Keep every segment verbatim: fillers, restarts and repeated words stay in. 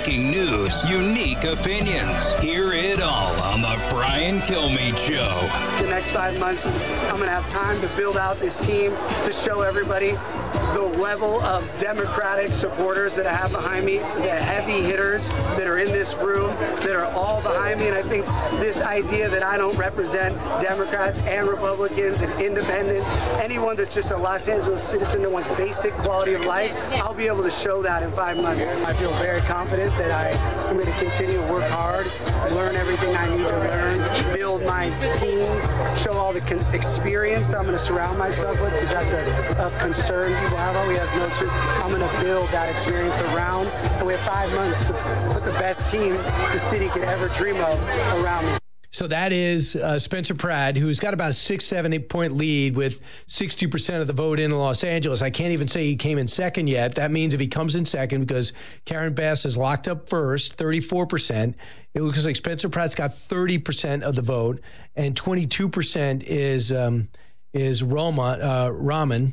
breaking news, unique opinions. Hear it all on the Brian Kilmeade Show. The next five months, is I'm going to have time to build out this team to show everybody the level of Democratic supporters that I have behind me, the heavy hitters that are in this room, that are all behind me. And I think this idea that I don't represent Democrats and Republicans and independents, anyone that's just a Los Angeles citizen that wants basic quality of life, I'll be able to show that in five months. I feel very confident that I am going to continue to work hard, learn everything I need to learn, build my teams, show all the con- experience that I'm going to surround myself with, because that's a, a concern people have. Oh, he has no truth. I'm going to build that experience around, and we have five months to put the best team the city could ever dream of around me. So that is uh, Spencer Pratt, who's got about a six, seven, eight point lead with sixty percent of the vote in Los Angeles. I can't even say he came in second yet. That means if he comes in second, because Karen Bass is locked up first, thirty-four percent. It looks like Spencer Pratt's got thirty percent of the vote, and twenty-two percent is um, is Roma, uh, Raman,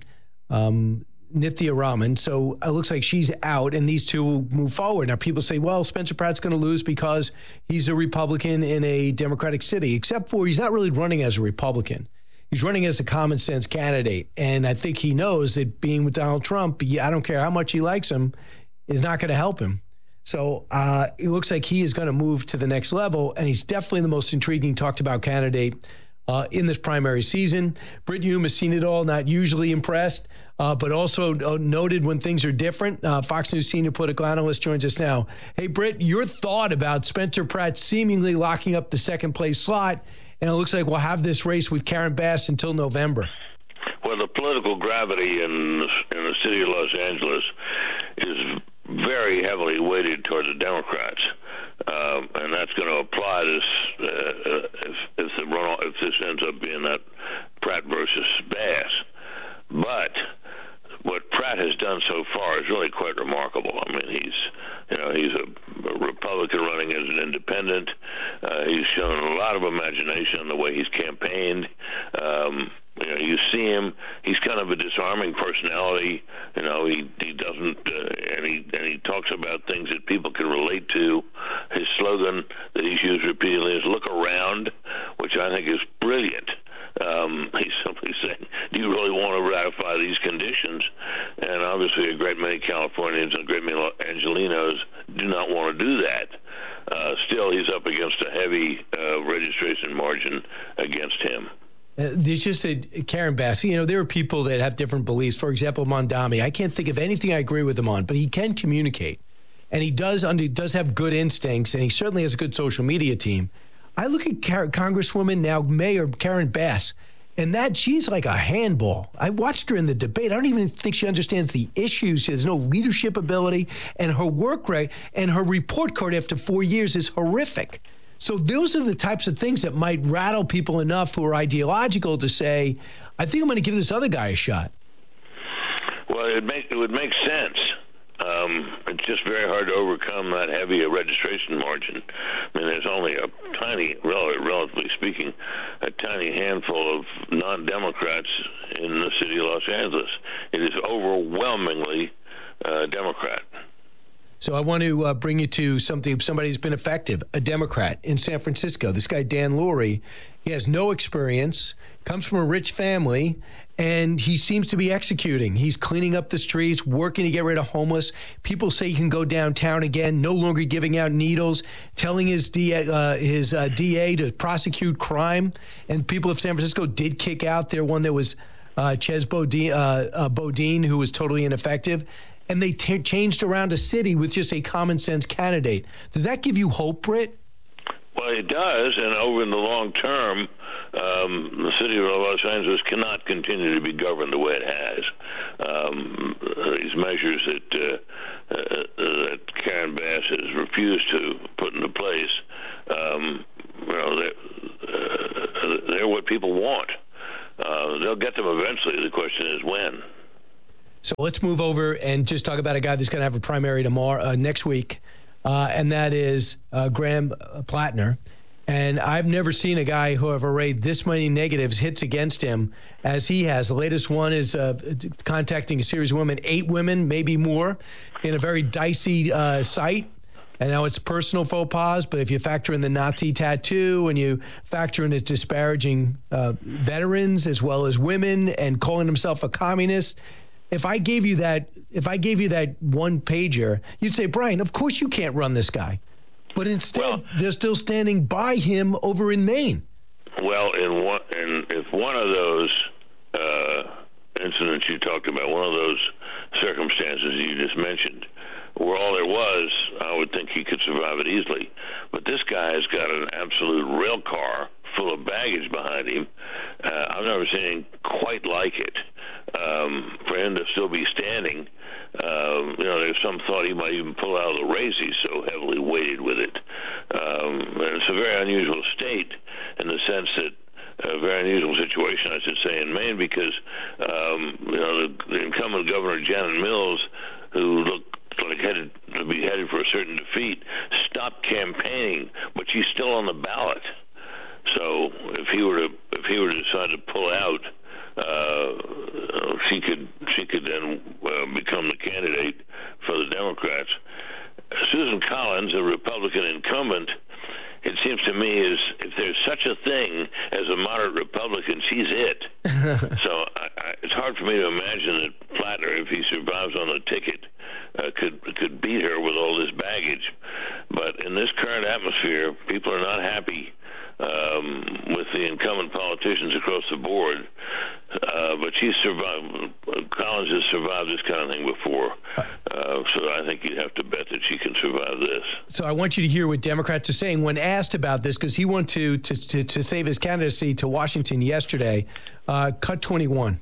um, Nithya Raman. So it looks like she's out, and these two will move forward. Now, people say, well, Spencer Pratt's going to lose because he's a Republican in a Democratic city, except for he's not really running as a Republican. He's running as a common sense candidate. And I think he knows that being with Donald Trump, I don't care how much he likes him, is not going to help him. So uh, it looks like he is going to move to the next level, and he's definitely the most intriguing talked about candidate Uh, in this primary season. Brit Hume has seen it all, not usually impressed, uh, but also uh, noted when things are different. Uh, Fox News senior political analyst joins us now. Hey, Brit, your thought about Spencer Pratt seemingly locking up the second place slot, and it looks like we'll have this race with Karen Bass until November. Well, the political gravity in the, in the city of Los Angeles is very heavily weighted toward the Democrats. Um, and that's going to apply this uh, if, if the runoff, if this ends up being that Pratt versus Bass. But what Pratt has done so far is really quite remarkable. I mean, he's you know he's a, a Republican running as an independent. Uh, he's shown a lot of imagination in the way he's campaigned. Um, You know, you see him; he's kind of a disarming personality. You know, he he doesn't, uh, and he and he talks about things that people can relate to. His slogan that he's used repeatedly is "Look around," which I think is brilliant. Um, he's simply saying, "Do you really want to ratify these conditions?" And obviously, a great many Californians and a great many Angelinos do not want to do that. Uh, still, he's up against a heavy uh, registration margin against him. Uh, there's just a Karen Bass. You know, there are people that have different beliefs. For example, Mondami. I can't think of anything I agree with him on, but he can communicate, and he does under does have good instincts, and he certainly has a good social media team. I look at Car- Congresswoman, now Mayor Karen Bass, and that she's like a handball. I watched her in the debate. I don't even think she understands the issues. She has no leadership ability, and her work rate and her report card after four years is horrific. So those are the types of things that might rattle people enough who are ideological to say, I think I'm going to give this other guy a shot. Well, it, make, it would make sense. Um, it's just very hard to overcome that heavy a registration margin. I mean, there's only a tiny, relatively speaking, a tiny handful of non-Democrats in the city of Los Angeles. It is overwhelmingly uh, Democrat. So I want to uh, bring you to something, somebody who's been effective, a Democrat in San Francisco. This guy, Dan Lurie, he has no experience, comes from a rich family, and he seems to be executing. He's cleaning up the streets, working to get rid of homeless. People say he can go downtown again, no longer giving out needles, telling his, D A, uh, his uh, D A to prosecute crime. And people of San Francisco did kick out their one that was uh, Ches Bodine, uh, uh, Bodine, who was totally ineffective. And they t- changed around a city with just a common sense candidate. Does that give you hope, Britt? Well, it does, and over in the long term, um, the city of Los Angeles cannot continue to be governed the way it has. Um, these measures that uh, uh, that Karen Bass has refused to put into place, um, you know, they're, uh, they're what people want. Uh, they'll get them eventually. The question is when. So let's move over and just talk about a guy that's going to have a primary tomorrow, uh, next week, uh, and that is uh, Graham Plattner. And I've never seen a guy who have arrayed this many negatives, hits against him, as he has. The latest one is uh, contacting a series of women, eight women, maybe more, in a very dicey uh, site. And now it's personal faux pas, but if you factor in the Nazi tattoo and you factor in his disparaging uh, veterans as well as women and calling himself a communist, if I gave you that, if I gave you that one pager, you'd say, Brian, of course you can't run this guy. But instead, well, they're still standing by him over in Maine. Well, in one, in, if one of those uh, incidents you talked about, one of those circumstances you just mentioned, where all there was, I would think he could survive it easily. But this guy has got an absolute rail car full of baggage behind him. Uh, I've never seen anything quite like it. Um, for him to still be standing, um, you know, there's some thought he might even pull out of the race. He's so heavily weighted with it. Um, and it's a very unusual state in the sense that a very unusual situation, I should say, in Maine, because um, you know the, the incumbent governor Janet Mills, who looked like headed to be headed for a certain defeat, stopped campaigning, but she's still on the ballot. So if he were to if he were to decide to pull out, uh, she could she could then uh, become the candidate for the Democrats. Susan Collins, a Republican incumbent, it seems to me is if there's such a thing as a moderate Republican, she's it. So I, I, it's hard for me to imagine that Plattner, if he survives on the ticket, uh, could could beat her with all this baggage. But in this current atmosphere, people are not happy um, with the incumbent politicians across the board. Uh, but she's survived. Collins has survived this kind of thing before, uh, so I think you'd have to bet that she can survive this. So I want you to hear what Democrats are saying when asked about this, because he wanted to, to to to save his candidacy to Washington yesterday. Uh, cut twenty-one.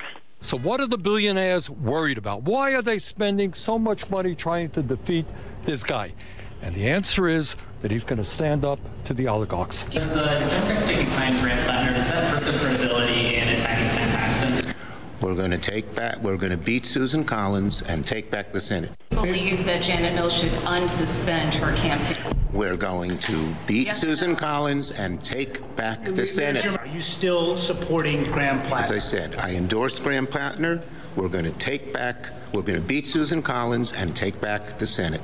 So what are the billionaires worried about? Why are they spending so much money trying to defeat this guy? And the answer is that he's going to stand up to the oligarchs. Does uh, Democrats taking behind Grant Plattner, does that hurt the credibility in attacking Ken Paxton? We're going to take back, we're going to beat Susan Collins and take back the Senate. Believe that Janet Mills should unsuspend her campaign. We're going to beat yes, Susan no. Collins and take back the Senate. Are you still supporting Graham Plattner? As I said, I endorsed Graham Plattner. We're going to take back, we're going to beat Susan Collins and take back the Senate.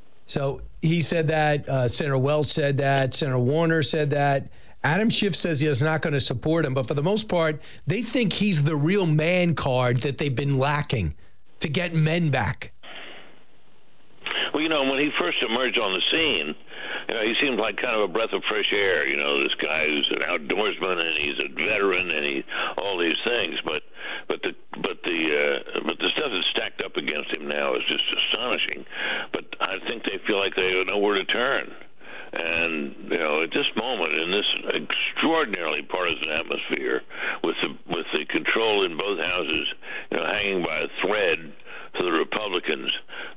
So he said that, uh, Senator Welch said that, Senator Warner said that. Adam Schiff says he is not going to support him, but for the most part, they think he's the real man card that they've been lacking to get men back. Well, you know, when he first emerged on the scene, you know, he seemed like kind of a breath of fresh air. You know, this guy who's an outdoorsman and he's a veteran and he all these things. But but the but the uh, but the stuff that's stacked up against him now is just astonishing. But I think they feel like they know where to turn. And, you know, at this moment, in this extraordinarily partisan atmosphere, with the with the control in both houses, you know, hanging by a thread to the Republicans,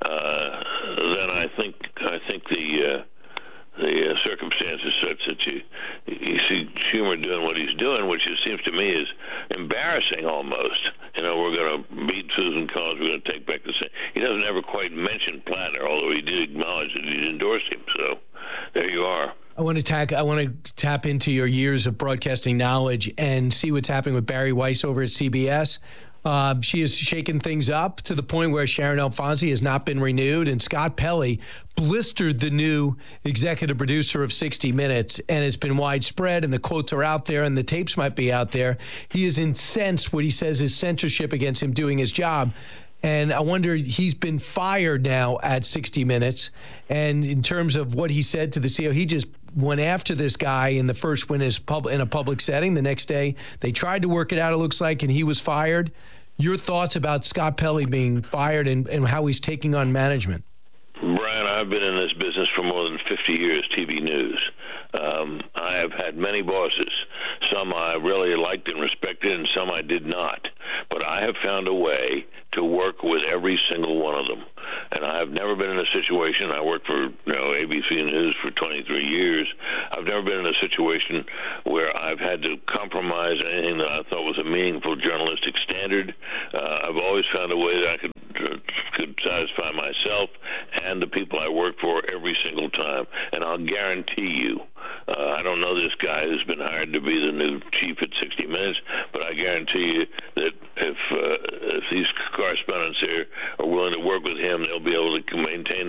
uh, then I think I think the uh, the uh, circumstances such that you you see Schumer doing what he's doing, which it seems to me is embarrassing almost. You know, we're going to beat Susan Collins, we're going to take back the Senate. He doesn't ever quite mention Plattner, although he did acknowledge that he'd endorsed him. So there you are. I want to tack, I want to tap into your years of broadcasting knowledge and see what's happening with Barry Weiss over at C B S. Uh, she has shaken things up to the point where Sharon Alfonsi has not been renewed, and Scott Pelley blistered the new executive producer of sixty minutes, and it's been widespread, and the quotes are out there, and the tapes might be out there. He is incensed what he says is censorship against him doing his job. And I wonder, he's been fired now at sixty minutes. And in terms of what he said to the C E O, he just went after this guy in the first win is pub, in a public setting. The next day, they tried to work it out, it looks like, and he was fired. Your thoughts about Scott Pelley being fired and, and how he's taking on management? Brian, I've been in this business for more than fifty years, T V news. Um, I have had many bosses. Some I really liked and respected, and some I did not. But I have found a way to work with every single one of them. And I have never been in a situation, I worked for you know A B C News for twenty-three years, I've never been in a situation where I've had to compromise anything that I thought was a meaningful journalistic standard. Uh, I've always found a way that I could could satisfy myself and the people I work for every single time. And I'll guarantee you, uh, I don't know this guy who's been hired to be the new chief at sixty minutes, but I guarantee you that if uh, if these correspondents here are willing to work with him, they'll be able to maintain their own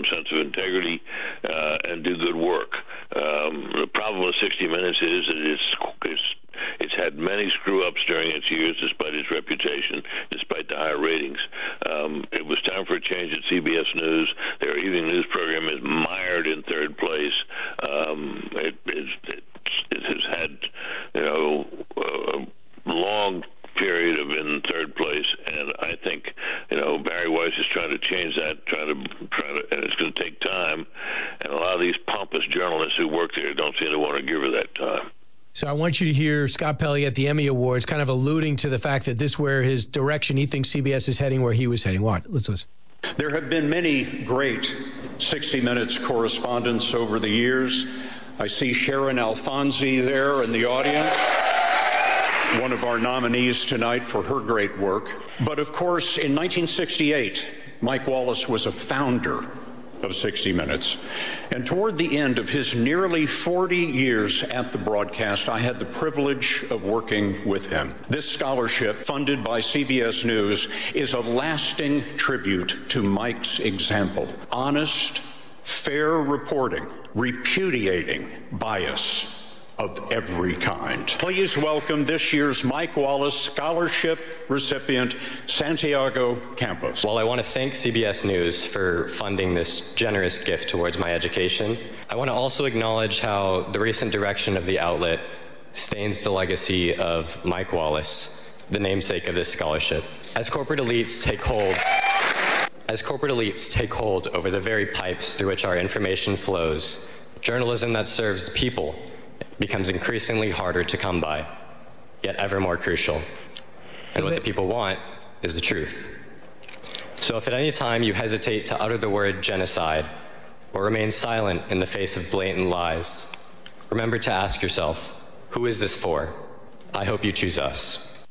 sense of integrity uh, and do good work. Um, the problem with sixty minutes is that it's, it's it's had many screw-ups during its years, despite its reputation, despite the high ratings. Um, it was time for a change at C B S News. Their evening news program is mired in third place. Um, it, it, it, it has had, you know, a long period of in third place, and I think, you know, Barry Weiss is trying to change that, trying to, trying to, and it's going to take time. And a lot of these pompous journalists who work there don't seem to want to give her that time. So I want you to hear Scott Pelley at the Emmy Awards kind of alluding to the fact that this is where his direction, he thinks C B S is heading where he was heading. What? Let's listen. There have been many great sixty minutes correspondents over the years. I see Sharon Alfonsi there in the audience, one of our nominees tonight for her great work. But of course, in nineteen sixty-eight, Mike Wallace was a founder of sixty minutes. And toward the end of his nearly forty years at the broadcast, I had the privilege of working with him. This scholarship, funded by C B S News, is a lasting tribute to Mike's example. Honest, fair reporting, repudiating bias of every kind. Please welcome this year's Mike Wallace Scholarship recipient, Santiago Campos. Well, I want to thank C B S News for funding this generous gift towards my education. I want to also acknowledge how the recent direction of the outlet stains the legacy of Mike Wallace, the namesake of this scholarship. As corporate elites take hold, as corporate elites take hold over the very pipes through which our information flows, journalism that serves the people becomes increasingly harder to come by, yet ever more crucial. And what the people want is the truth. So if at any time you hesitate to utter the word genocide or remain silent in the face of blatant lies, remember to ask yourself, who is this for? I hope you choose us.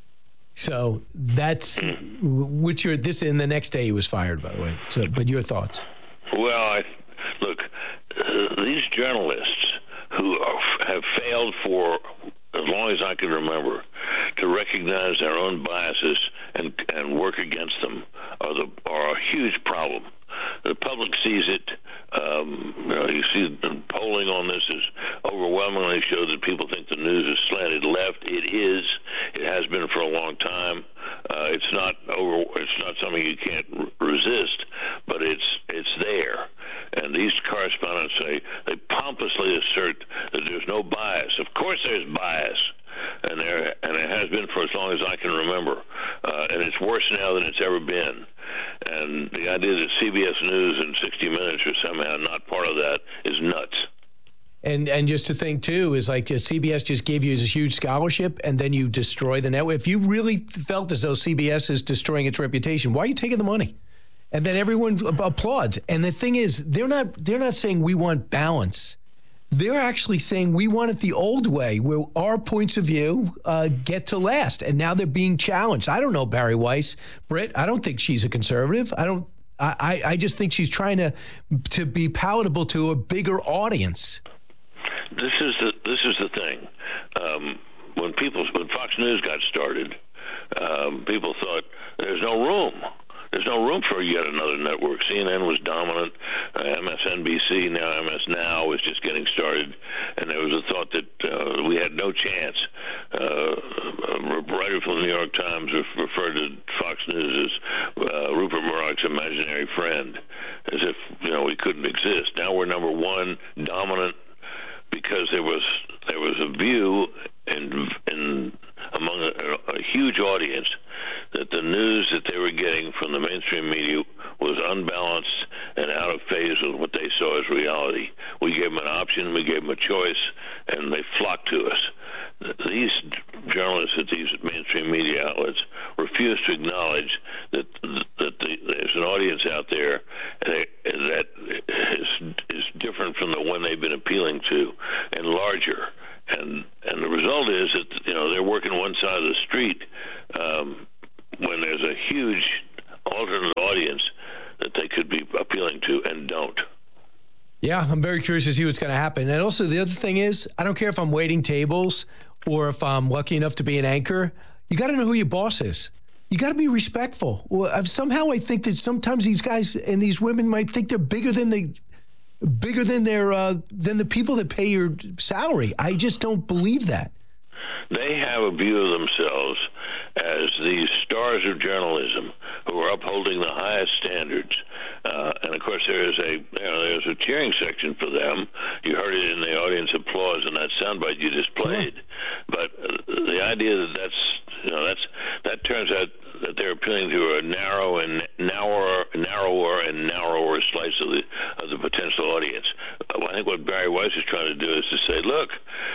So that's, which your, this, in the next day he was fired, by the way. So, but your thoughts? Well, I, look, uh, these journalists who are, have failed for as long as I can remember to recognize their own biases and and work against them are the are a huge problem. The public sees it. Um, you know, you see the polling on this is overwhelmingly shows that people think the news is slanted left. It is. It has been for a long time. Uh, it's not over. It's not something you can't r- resist, but it's it's there. And these correspondents say they pompously assert that there's no bias. Of course, there's bias, and there and it has been for as long as I can remember. Uh, and it's worse now than it's ever been. And the idea that C B S News and sixty minutes are somehow not part of that is nuts. And and just to think, too, is like uh, C B S just gave you this huge scholarship, and then you destroy the network. If you really felt as though C B S is destroying its reputation, why are you taking the money? And then everyone applauds. And the thing is, they're not they're not saying we want balance. They're actually saying we want it the old way, where our points of view uh, get to last. And now they're being challenged. I don't know Barry Weiss. Britt, I don't think she's a conservative. I don't. I, I just think she's trying to to be palatable to a bigger audience. This is the this is the thing. Um, when people when Fox News got started, um, people thought there's no room. There's no room for yet another network. C N N was dominant. Uh, M S N B C, now M S Now, was just getting started. And there was a thought that uh, we had no chance. Uh, a writer from the New York Times referred to Fox News as uh, Rupert Murdoch's imaginary friend, as if, you know, we couldn't exist. Now we're number one, dominant, because there was there was a view in, in among a, a huge audience that the news that they were getting from the mainstream media was unbalanced and out of phase with what they saw as reality. We gave them an option, we gave them a choice, and they flocked to us. These journalists at these mainstream media outlets refuse to acknowledge that that the, there's an audience out there that is, is different from the one they've been appealing to and larger. And and the result is that, you know, they're working one side of the street um, when there's a huge alternate audience that they could be appealing to and don't. Yeah, I'm very curious to see what's going to happen. And also the other thing is, I don't care if I'm waiting tables or if I'm lucky enough to be an anchor. You got to know who your boss is. you got to be respectful. Well, I've, somehow I think that sometimes these guys and these women might think they're bigger than they, bigger than their uh, than the people that pay your salary. I just don't believe that. They have a view of themselves as these stars of journalism who are upholding the highest standards. Uh, and of course, there is a you know, there's a cheering section for them. You heard it in the audience applause in that soundbite you just played. Sure. But uh, the idea that that's you know that's that turns out that they're appealing to a narrow and narrower, narrower and narrower slice of the of the potential audience. Uh, I think what Barry Weiss is trying to do is to say, look,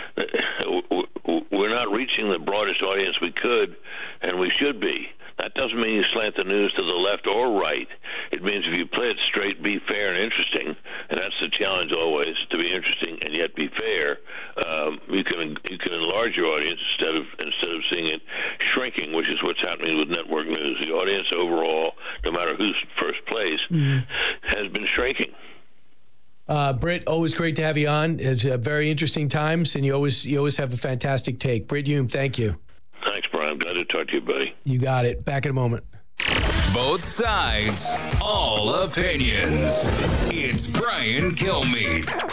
we're not reaching the broadest audience we could, and we should be. That doesn't mean you slant the news to the left or right. It means if you play it straight, be fair and interesting, and that's the challenge always, to be interesting and yet be fair. Um, you can you can enlarge your audience instead of instead of seeing it shrinking, which is what's happening with network news. The audience overall, no matter who's first place, mm-hmm. has been shrinking. Uh, Britt, always great to have you on. It's uh, very interesting times, and you always you always have a fantastic take. Britt Hume, thank you. Thanks, Brian. Glad to talk to you, buddy. You got it. Back in a moment. Both sides, all opinions. It's Brian Kilmeade.